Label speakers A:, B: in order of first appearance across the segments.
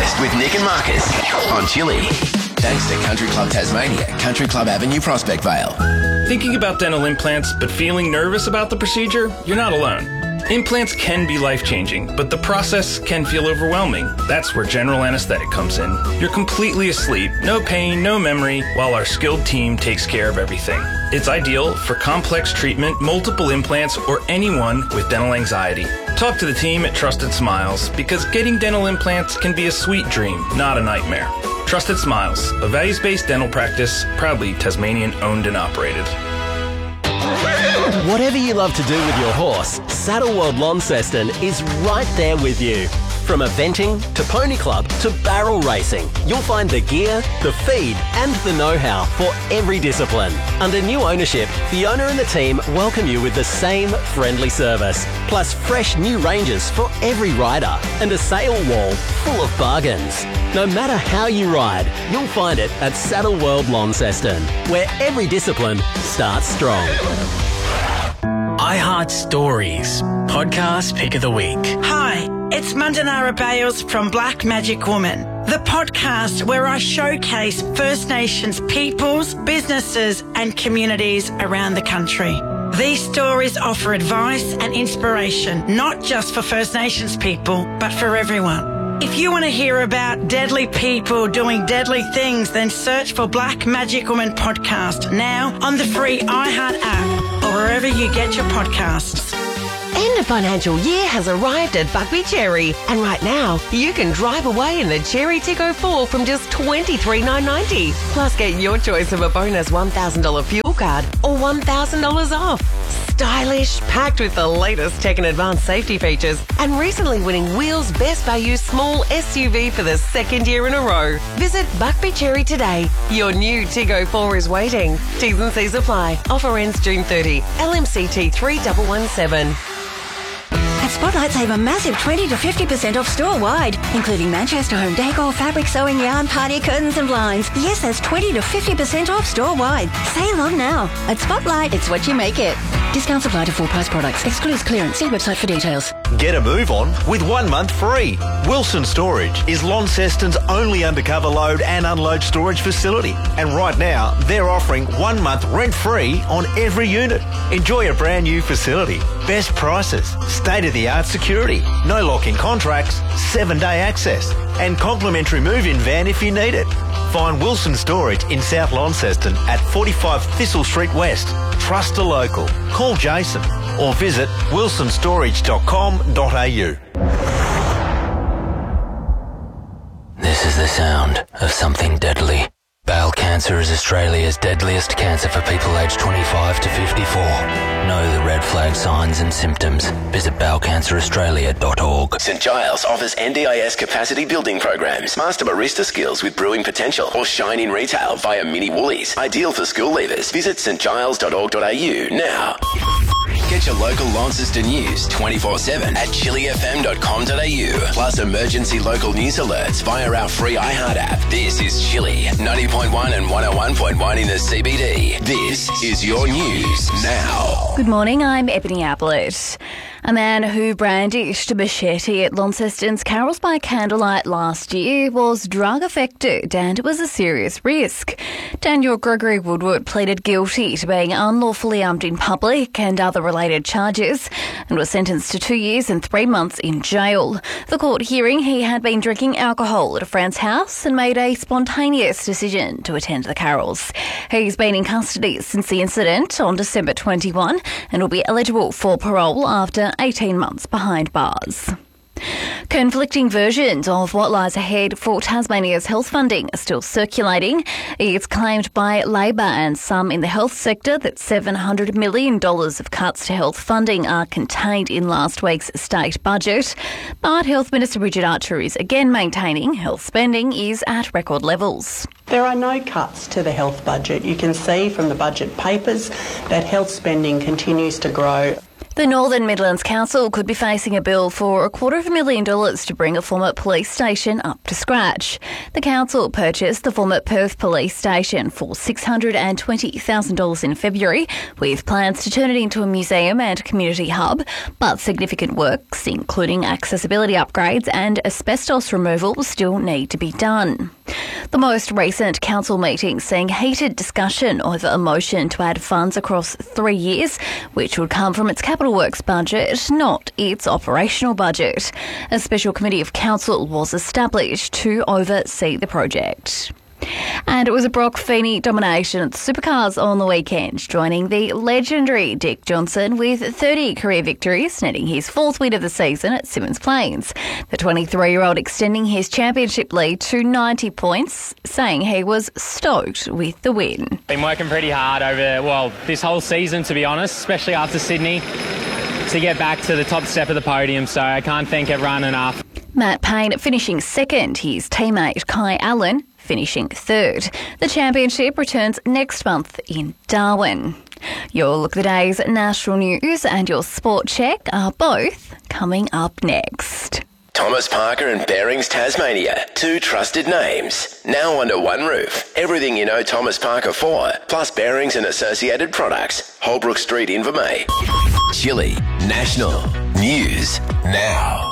A: Breakfast with Nick and Marcus on Chili. Thanks to Country Club Tasmania, Country Club Avenue, Prospect Vale.
B: Thinking about dental implants but feeling nervous about the procedure? You're not alone. Implants can be life-changing, but the process can feel overwhelming. That's where general anesthetic comes in. You're completely asleep, no pain, no memory, while our skilled team takes care of everything. It's ideal for complex treatment, multiple implants, or anyone with dental anxiety. Talk to the team at Trusted Smiles, because getting dental implants can be a sweet dream, not a nightmare. Trusted Smiles, a values-based dental practice, proudly Tasmanian-owned and operated.
C: Whatever you love to do with your horse, Saddle World Launceston is right there with you. From eventing to pony club to barrel racing, you'll find the gear, the feed and the know-how for every discipline. Under new ownership, the owner and the team welcome you with the same friendly service, plus fresh new ranges for every rider and a sale wall full of bargains. No matter how you ride, you'll find it at Saddle World Launceston, where every discipline starts strong.
D: iHeart Stories, podcast pick of the week.
E: Hi, it's Mandanara Bales from Black Magic Woman, the podcast where I showcase First Nations peoples, businesses and communities around the country. These stories offer advice and inspiration, not just for First Nations people, but for everyone. If you want to hear about deadly people doing deadly things, then search for Black Magic Woman podcast now on the free iHeart app or wherever you get your podcasts.
F: End of financial year has arrived at Buckby Cherry, and right now you can drive away in the Cherry Tiggo 4 from just $23,990. Plus get your choice of a bonus $1,000 fuel card or $1,000 off. Stylish, packed with the latest tech and advanced safety features, and recently winning Wheels Best Value Small SUV for the second year in a row. Visit Buckby Cherry today. Your new Tiggo 4 is waiting. T's and C's apply. Offer ends June 30. LMCT 3117.
G: At Spotlight, save a massive 20 to 50% off store-wide, including Manchester home decor, fabric sewing, yarn, party curtains and blinds. Yes, that's 20 to 50% off store-wide. Sale on now. At Spotlight, it's what you make it. Discounts apply to full-price products. Excludes clearance. See website for details.
H: Get a move on with 1 month free. Wilson Storage is Launceston's only undercover load and unload storage facility. And right now, they're offering 1 month rent-free on every unit. Enjoy a brand new facility. Best prices, state-of-the-art security, no lock-in contracts, 7-day access, and complimentary move-in van if you need it. Find Wilson Storage in South Launceston at 45 Thistle Street West. Trust a local. Call Jason or visit wilsonstorage.com.au.
I: This is the sound of something deadly. Bowel cancer is Australia's deadliest cancer for people aged 25 to 54. Know the red flag signs and symptoms. Visit bowelcanceraustralia.org.
A: St Giles offers NDIS capacity building programs, master barista skills with brewing potential, or shine in retail via Mini Woolies. Ideal for school leavers. Visit stgiles.org.au now. Get your local Launceston news 24/7 at chilifm.com.au. Plus emergency local news alerts via our free iHeart app. This is Chili, 90.1 and 101.1 in the CBD. This is your news now.
J: Good morning, I'm Ebony Ablett. A man who brandished a machete at Launceston's Carols by Candlelight last year was drug affected and it was a serious risk. Daniel Gregory Woodward pleaded guilty to being unlawfully armed in public and other related charges and was sentenced to 2 years and 3 months in jail. The court hearing, he had been drinking alcohol at a friend's house and made a spontaneous decision to attend the Carols. He's been in custody since the incident on December 21 and will be eligible for parole after 18 months behind bars. Conflicting versions of what lies ahead for Tasmania's health funding are still circulating. It's claimed by Labor and some in the health sector that $700 million of cuts to health funding are contained in last week's state budget. But Health Minister Bridget Archer is again maintaining health spending is at record levels.
K: There are no cuts to the health budget. You can see from the budget papers that health spending continues to grow.
J: The Northern Midlands Council could be facing a bill for $250,000 to bring a former police station up to scratch. The council purchased the former Perth police station for $620,000 in February, with plans to turn it into a museum and community hub, but significant works, including accessibility upgrades and asbestos removal, still need to be done. The most recent council meeting seeing heated discussion over a motion to add funds across 3 years, which would come from its capital works budget, not its operational budget. A special committee of council was established to oversee the project. And it was a Brock Feeney domination at the Supercars on the weekend, joining the legendary Dick Johnson with 30 career victories, netting his 4th win of the season at Symmons Plains. The 23-year-old extending his championship lead to 90 points, saying he was stoked with the win.
L: Been working pretty hard over, this whole season, to be honest, especially after Sydney, to get back to the top step of the podium, so I can't thank everyone enough.
J: Matt Payne finishing second, his teammate Kai Allen finishing third. The championship returns next month in Darwin. Your Look at the Day's national news and your sport check are both coming up next.
A: Thomas Parker and Bearings Tasmania, 2 trusted names, now under one roof. Everything you know Thomas Parker for, plus Bearings and associated products. Holbrook Street, Invermay. Chile National News Now.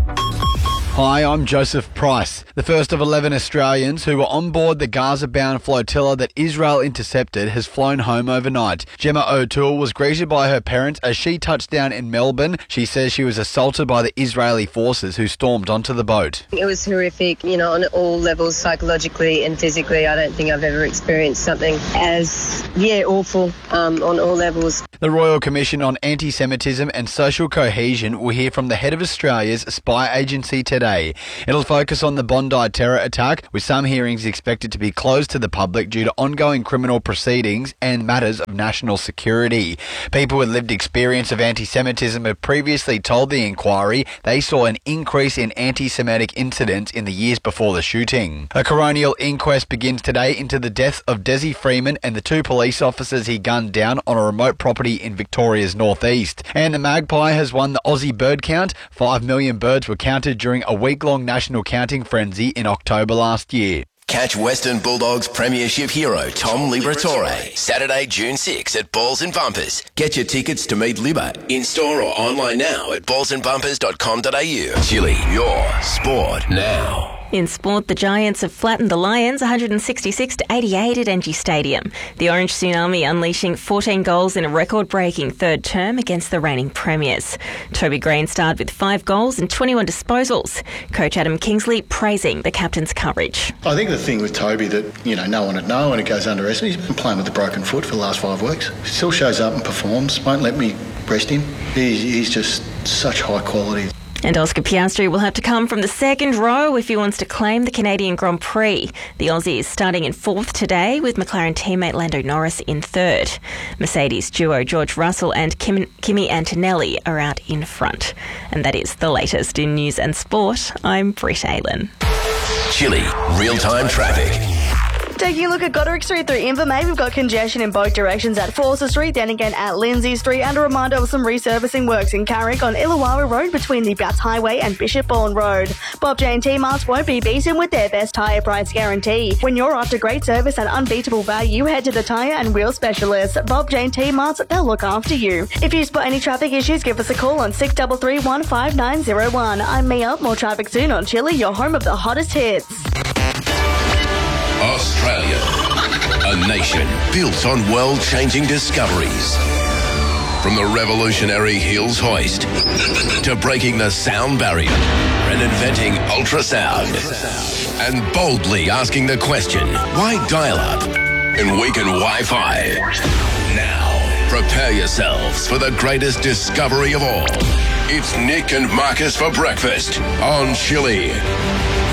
M: Hi, I'm Joseph Price, the first of 11 Australians who were on board the Gaza-bound flotilla that Israel intercepted has flown home overnight. Gemma O'Toole was greeted by her parents as she touched down in Melbourne. She says she was assaulted by the Israeli forces who stormed onto the boat.
N: It was horrific, on all levels, psychologically and physically. I don't think I've ever experienced something as, awful on all levels.
M: The Royal Commission on Anti-Semitism and Social Cohesion will hear from the head of Australia's spy agency today. It'll focus on the Bondi terror attack, with some hearings expected to be closed to the public due to ongoing criminal proceedings and matters of national security. People with lived experience of anti-Semitism have previously told the inquiry they saw an increase in anti-Semitic incidents in the years before the shooting. A coronial inquest begins today into the death of Desi Freeman and the 2 police officers he gunned down on a remote property in Victoria's northeast. And the Magpie has won the Aussie bird count. 5 million birds were counted during a week-long national counting frenzy in October last year.
A: Catch Western Bulldogs premiership hero Tom Liberatore Saturday, June 6 at Balls and Bumpers. Get your tickets to meet Libba in-store or online now at ballsandbumpers.com.au. Chile, your sport now.
O: In sport, the Giants have flattened the Lions 166-88 at Engie Stadium. The Orange Tsunami unleashing 14 goals in a record-breaking third term against the reigning premiers. Toby Green starred with 5 goals and 21 disposals. Coach Adam Kingsley praising the captain's courage.
P: I think the thing with Toby that, no one would know and it goes underestimated, he's been playing with a broken foot for the last 5 weeks. He still shows up and performs, won't let me rest him. He's just such high quality.
O: And Oscar Piastri will have to come from the second row if he wants to claim the Canadian Grand Prix. The Aussie is starting in 4th today, with McLaren teammate Lando Norris in 3rd. Mercedes duo George Russell and Kimi Antonelli are out in front. And that is the latest in news and sport. I'm Britt Aylen.
A: Chile real-time traffic.
Q: Taking a look at Goderic Street through Invermay, we've got congestion in both directions at Forster Street, then again at Lindsay Street, and a reminder of some resurfacing works in Carrick on Illawarra Road between the Bats Highway and Bishop Bourne Road. Bob J&T Marts won't be beaten with their best tyre price guarantee. When you're after great service and unbeatable value, head to the tyre and wheel specialist. Bob J&T Marts, they'll look after you. If you spot any traffic issues, give us a call on 633 15901. I'm Mia. More traffic soon on Chile, your home of the hottest hits.
A: Australia, a nation built on world-changing discoveries. From the revolutionary Hills hoist to breaking the sound barrier and inventing ultrasound and boldly asking the question, why dial-up and weaken Wi-Fi? Now, prepare yourselves for the greatest discovery of all. It's Nick and Marcus for breakfast on Chile.